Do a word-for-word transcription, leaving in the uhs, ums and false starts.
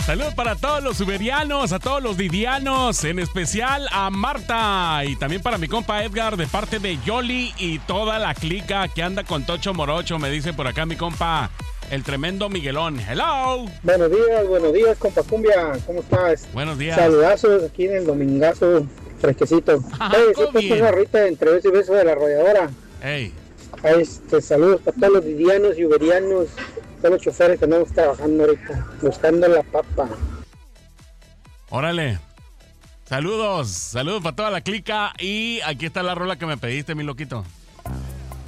Saludos para todos los uberianos, a todos los didianos, en especial a Marta y también para mi compa Edgar de parte de Yoli y toda la clica que anda con Tocho Morocho, me dice por acá mi compa, el tremendo Miguelón. Hello. Buenos días, buenos días, compa Cumbia, ¿cómo estás? Buenos días. Saludazos aquí en el domingazo fresquecito. Ajá, Hey, todo siempre bien. una rita entre beso y beso de la arrolladora. Hey. Este, saludos para todos los didianos y uberianos, todos los choferes que andamos trabajando ahorita, buscando la papa. Órale. Saludos, saludos para toda la clica y aquí está la rola que me pediste, mi loquito.